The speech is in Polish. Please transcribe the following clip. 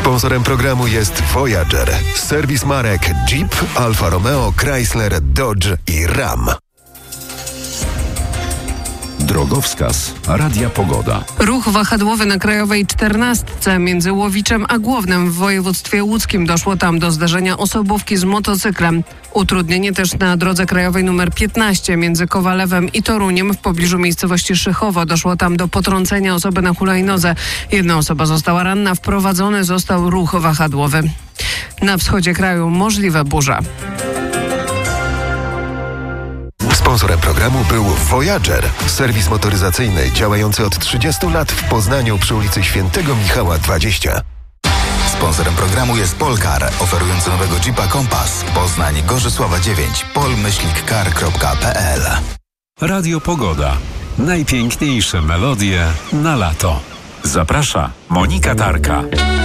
Sponsorem programu jest Voyager, serwis marek Jeep, Alfa Romeo, Chrysler, Dodge i Ram. Drogowskaz Radia Pogoda. Ruch wahadłowy na Krajowej 14 między Łowiczem a Głownem w województwie łódzkim. Doszło tam do zdarzenia osobówki z motocyklem. Utrudnienie też na drodze krajowej nr 15 między Kowalewem i Toruniem w pobliżu miejscowości Szychowo. Doszło tam do potrącenia osoby na hulajnodze. Jedna osoba została ranna, wprowadzony został ruch wahadłowy. Na wschodzie kraju możliwa burza. Sponsorem programu był Voyager, serwis motoryzacyjny działający od 30 lat w Poznaniu przy ulicy Świętego Michała 20. Sponsorem programu jest Polkar, oferujący nowego Jeepa Compass. Poznań, Gorzysława 9, pol-car.pl. Radio Pogoda. Najpiękniejsze melodie na lato. Zaprasza Monika Tarka.